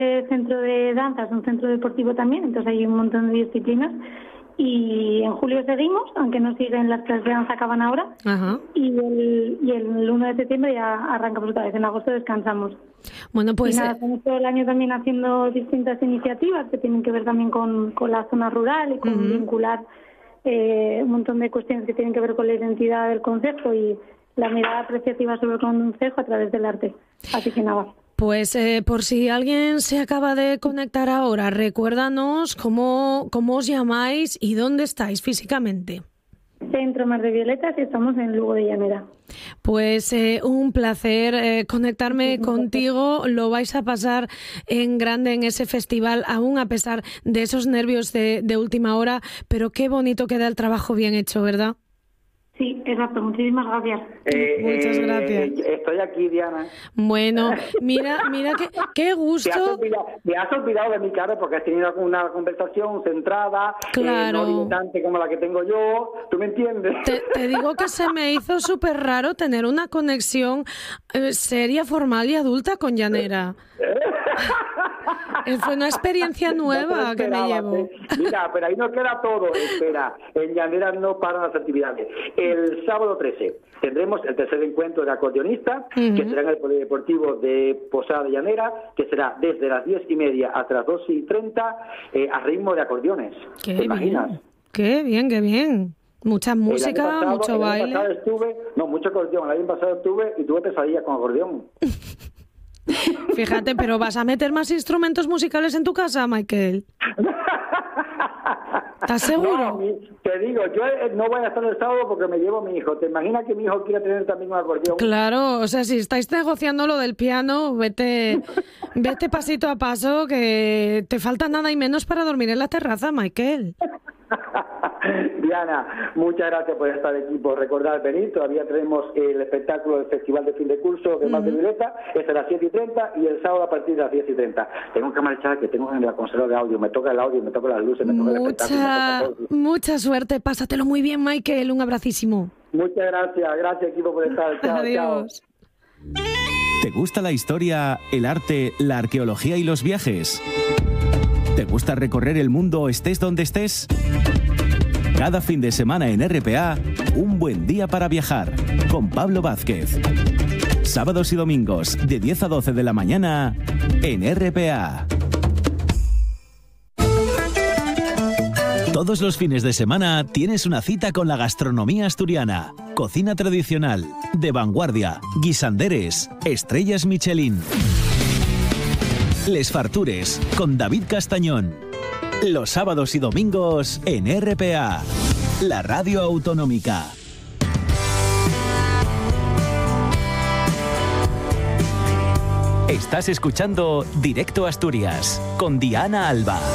centro de danza es un centro deportivo también, entonces hay un montón de disciplinas. Y en julio seguimos, aunque no siguen las clases de danza, acaban ahora. Ajá. Y el 1 de septiembre ya arrancamos otra vez. En agosto descansamos. Bueno, pues... Y nada, estamos todo el año también haciendo distintas iniciativas que tienen que ver también con la zona rural y con vincular un montón de cuestiones que tienen que ver con la identidad del concejo y la mirada apreciativa sobre el concejo a través del arte. Así que nada. Pues por si alguien se acaba de conectar ahora, recuérdanos cómo os llamáis y dónde estáis físicamente. Centro Mar de Violetas y estamos en Lugo de Llanera. Pues un placer conectarme contigo. Lo vais a pasar en grande en ese festival, aún a pesar de esos nervios de última hora, pero qué bonito queda el trabajo bien hecho, ¿verdad? Sí, exacto. Muchísimas gracias. Muchas gracias. Estoy aquí, Diana. Bueno, mira qué gusto. Te has olvidado de mi cara porque has tenido una conversación centrada, claro. No distante como la que tengo yo. ¿Tú me entiendes? Te digo que se me hizo súper raro tener una conexión seria, formal y adulta con Llanera. Fue una experiencia nueva que me llevo. Mira, pero ahí nos queda todo. Espera, en Llanera no paran las actividades. El sábado 13 tendremos el tercer encuentro de acordeonistas, que será en el Polideportivo de Posada de Llanera, que será desde las 10:30 hasta las 2:30 a ritmo de acordeones. ¿Te imaginas? Qué bien. Mucha música, mucho baile. Mucho acordeón. El año pasado estuve y tuve pesadillas con acordeón. Fíjate, pero ¿vas a meter más instrumentos musicales en tu casa, Michael? ¿Estás seguro? No, te digo, yo no voy a estar el sábado porque me llevo a mi hijo. ¿Te imaginas que mi hijo quiera tener también un acordeón? Claro, o sea, si estáis negociando lo del piano, vete pasito a paso, que te falta nada y menos para dormir en la terraza, Michael. Diana, muchas gracias por estar aquí, por recordar venir. Todavía tenemos el espectáculo del Festival de Fin de Curso de Mar de Violeta, es a las 7:30 y el sábado a partir de las 10:30. Tengo que marchar, que tengo en la consola de audio, me toca el audio, me toca las luces, me toca el espectáculo. Mucha suerte, pásatelo muy bien, Michael, un abracísimo. Muchas gracias equipo por estar. Chao, adiós. Chao. ¿Te gusta la historia, el arte, la arqueología y los viajes? ¿Te gusta recorrer el mundo estés donde estés? Cada fin de semana en RPA, un buen día para viajar, con Pablo Vázquez. Sábados y domingos, de 10 a 12 de la mañana, en RPA. Todos los fines de semana tienes una cita con la gastronomía asturiana. Cocina tradicional, de vanguardia, guisanderes, estrellas Michelin. Les Fartures, con David Castañón. Los sábados y domingos en RPA, la radio autonómica. Estás escuchando Directo Asturias, con Diana Alba.